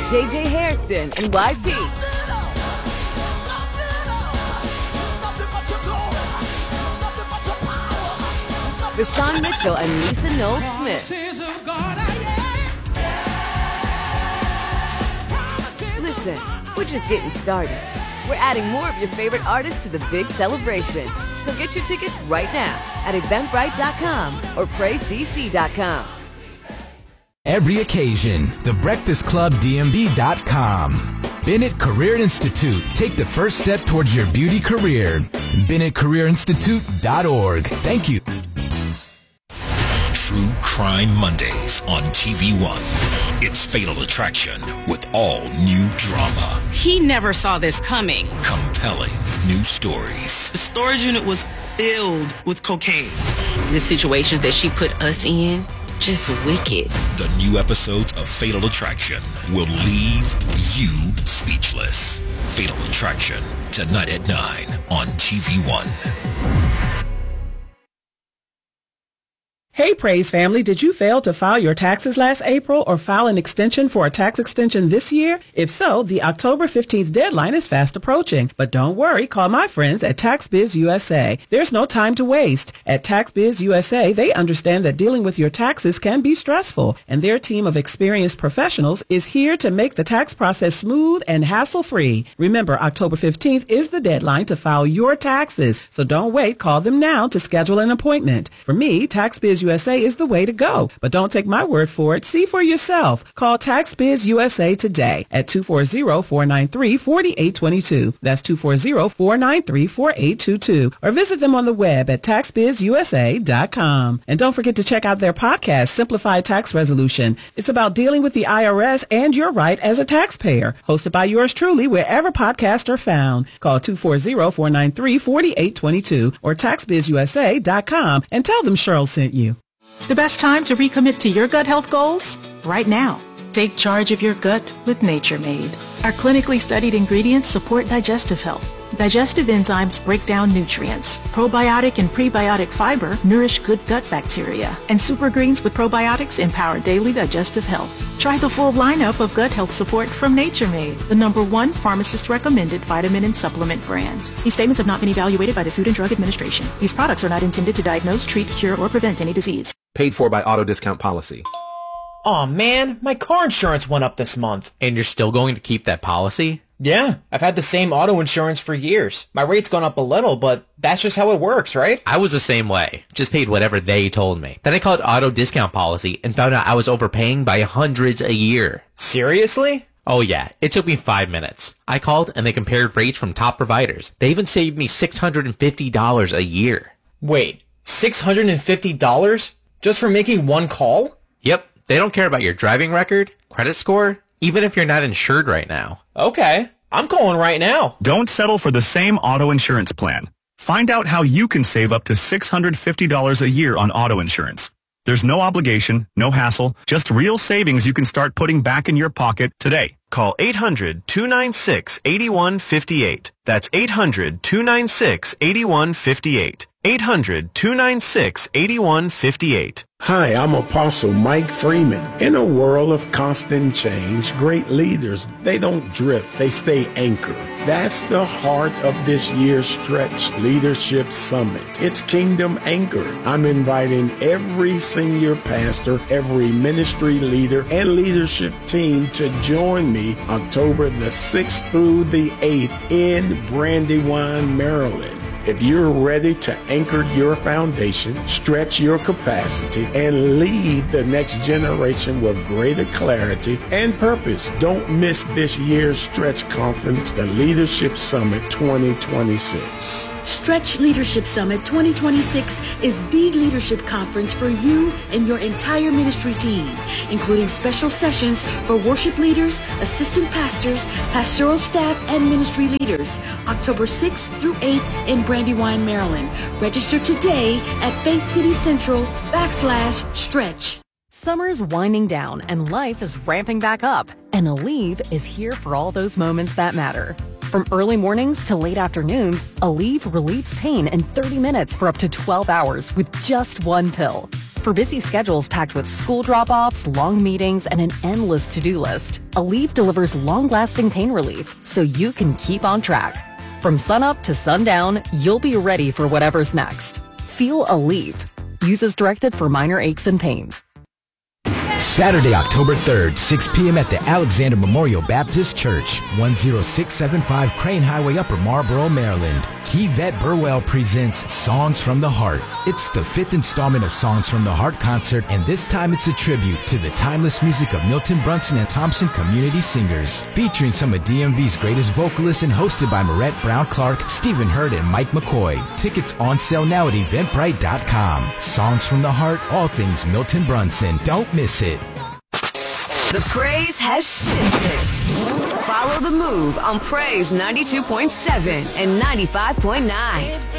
JJ Hairston and YP. Vashawn Mitchell and Lisa Knowles-Smith. Listen, we're just getting started. We're adding more of your favorite artists to the big celebration. So get your tickets right now at Eventbrite.com or PraiseDC.com. Every occasion, The Breakfast Club DMV.com. Bennett Career Institute. Take the first step towards your beauty career. BennettCareerInstitute.org. Thank you. True Crime Mondays on TV1. It's Fatal Attraction with all new drama. He never saw this coming. Compelling new stories. The storage unit was filled with cocaine. The situations that she put us in, just wicked. The new episodes of Fatal Attraction will leave you speechless. Fatal Attraction, tonight at 9 on TV1. Hey, Praise family, did you fail to file your taxes last April or file an extension for a tax extension this year? If so, the October 15th deadline is fast approaching. But don't worry, call my friends at TaxBiz USA. There's no time to waste. At TaxBiz USA, they understand that dealing with your taxes can be stressful, and their team of experienced professionals is here to make the tax process smooth and hassle-free. Remember, October 15th is the deadline to file your taxes, so don't wait. Call them now to schedule an appointment. For me, TaxBiz USA is the way to go. But don't take my word for it. See for yourself. Call TaxBiz USA today at 240-493-4822. That's 240-493-4822. Or visit them on the web at taxbizusa.com. And don't forget to check out their podcast, Simplified Tax Resolution. It's about dealing with the IRS and your right as a taxpayer. Hosted by yours truly wherever podcasts are found. Call 240-493-4822 or taxbizusa.com and tell them Cheryl sent you. The best time to recommit to your gut health goals? Right now. Take charge of your gut with Nature Made. Our clinically studied ingredients support digestive health. Digestive enzymes break down nutrients. Probiotic and prebiotic fiber nourish good gut bacteria. And super greens with probiotics empower daily digestive health. Try the full lineup of gut health support from Nature Made, the #1 pharmacist-recommended vitamin and supplement brand. These statements have not been evaluated by the Food and Drug Administration. These products are not intended to diagnose, treat, cure, or prevent any disease. Paid for by Auto Discount Policy. Aw, man, my car insurance went up this month. And you're still going to keep that policy? Yeah, I've had the same auto insurance for years. My rate's gone up a little, but that's just how it works, right? I was the same way. Just paid whatever they told me. Then I called Auto Discount Policy and found out I was overpaying by hundreds a year. Seriously? Oh yeah, it took me 5 minutes. I called and they compared rates from top providers. They even saved me $650 a year. Wait, $650? Just for making one call? Yep, they don't care about your driving record, credit score, even if you're not insured right now. Okay, I'm calling right now. Don't settle for the same auto insurance plan. Find out how you can save up to $650 a year on auto insurance. There's no obligation, no hassle, just real savings you can start putting back in your pocket today. Call 800-296-8158. That's 800-296-8158. 800-296-8158. Hi, I'm Apostle Mike Freeman. In a world of constant change, great leaders, they don't drift, they stay anchored. That's the heart of this year's Stretch Leadership Summit. It's Kingdom Anchored. I'm inviting every senior pastor, every ministry leader, and leadership team to join me October the 6th through the 8th in Brandywine, Maryland. If you're ready to anchor your foundation, stretch your capacity, and lead the next generation with greater clarity and purpose, don't miss this year's Stretch Conference, the Leadership Summit 2026. Stretch Leadership Summit 2026 is the leadership conference for you and your entire ministry team, including special sessions for worship leaders, assistant pastors, pastoral staff, and ministry leaders. October 6th through 8th in Brandywine, Maryland. Register today at faithcitycentral.com/stretch. Summer's winding down and life is ramping back up. And Aleve is here for all those moments that matter. From early mornings to late afternoons, Aleve relieves pain in 30 minutes for up to 12 hours with just one pill. For busy schedules packed with school drop-offs, long meetings, and an endless to-do list, Aleve delivers long-lasting pain relief so you can keep on track. From sunup to sundown, you'll be ready for whatever's next. Feel Aleve. Use as directed for minor aches and pains. Saturday, October 3rd, 6 p.m. at the Alexander Memorial Baptist Church, 10675 Crane Highway, Upper Marlboro, Maryland. Keyvette Burwell presents Songs from the Heart. It's the 5th installment of Songs from the Heart concert, and this time it's a tribute to the timeless music of Milton Brunson and Thompson community singers, featuring some of DMV's greatest vocalists and hosted by Marette Brown-Clark, Stephen Hurd, and Mike McCoy. Tickets on sale now at Eventbrite.com. Songs from the Heart, all things Milton Brunson. Don't miss it. The praise has shifted. Follow the move on Praise 92.7 and 95.9.